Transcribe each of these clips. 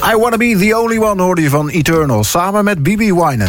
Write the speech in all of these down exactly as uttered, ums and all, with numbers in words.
I Wanna Be The Only One hoorde je van Eternal, samen met B B Winans.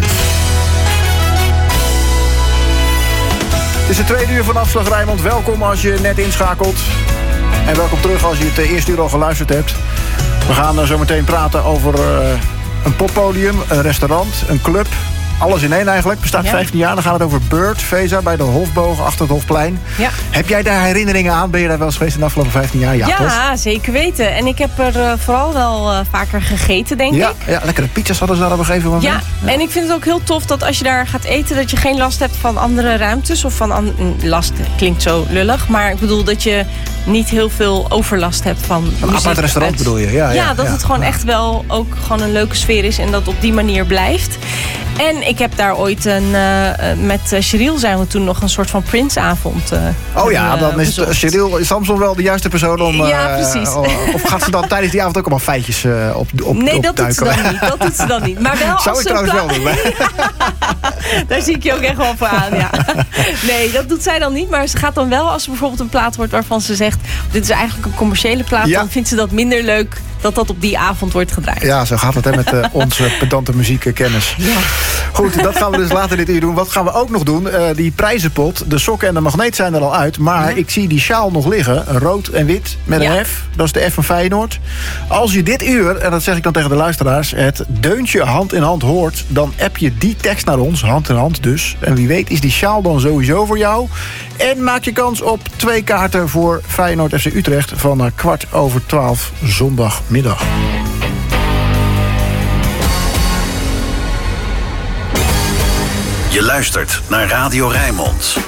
Het is het tweede uur van Afslag Rijnmond. Welkom als je net inschakelt. En welkom terug als je het eerste uur al geluisterd hebt. We gaan zo meteen praten over uh, een poppodium, een restaurant, een club. Alles in één eigenlijk. Bestaat ja. vijftien jaar. Dan gaat het over Bird, Vesa, bij de Hofboog, achter het Hofplein. Ja. Heb jij daar herinneringen aan? Ben je daar wel eens geweest in de afgelopen vijftien jaar? Ja, ja toch? Zeker weten. En ik heb er uh, vooral wel uh, vaker gegeten, denk ja, ik. Ja, lekkere pizza's hadden ze daar op een gegeven moment. Ja, ja, en ik vind het ook heel tof dat als je daar gaat eten, dat je geen last hebt van andere ruimtes. Of van an- last klinkt zo lullig. Maar ik bedoel dat je niet heel veel overlast hebt van een apart restaurant uit... bedoel je? Ja, ja, ja dat ja. het gewoon echt wel ook gewoon een leuke sfeer is. En dat op die manier blijft. En ik heb daar ooit een... Uh, met uh, Cheryl zijn we toen nog een soort van Prinsavond uh, Oh ja, uh, dan is bezocht. Cheryl Samson wel de juiste persoon om... Uh, ja, precies. Of gaat ze dan tijdens die avond ook allemaal feitjes uh, op, op Nee, op dat doet ze dan niet. Dat doet ze dan niet. Maar wel Zou als ik trouwens pla- wel doen. Maar... Daar zie ik je ook echt wel voor aan, ja. Nee, dat doet zij dan niet. Maar ze gaat dan wel, als er bijvoorbeeld een plaat wordt waarvan ze zegt... dit is eigenlijk een commerciële plaat, ja. dan vindt ze dat minder leuk... dat dat op die avond wordt gedraaid. Ja, zo gaat het hè, met uh, onze pedante muziekkennis. Ja. Goed, dat gaan we dus later dit uur doen. Wat gaan we ook nog doen? Uh, die prijzenpot, de sokken en de magneet zijn er al uit. Maar ja. ik zie die sjaal nog liggen. Rood en wit met een ja. F. Dat is de F van Feyenoord. Als je dit uur, en dat zeg ik dan tegen de luisteraars... het deuntje hand in hand hoort... dan app je die tekst naar ons, hand in hand dus. En wie weet is die sjaal dan sowieso voor jou. En maak je kans op twee kaarten voor Feyenoord F C Utrecht... van uh, kwart over twaalf zondagmiddag. Je luistert naar Radio Rijnmond.